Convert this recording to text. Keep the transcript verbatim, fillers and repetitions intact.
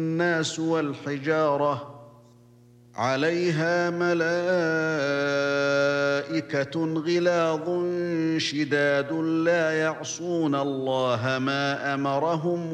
النَّاسُ وَالْحِجَارَةُ عَلَيْهَا مَلَائِكَةٌ غِلَاظٌ شِدَادٌ لَّا يَعْصُونَ اللَّهَ مَا أَمَرَهُمْ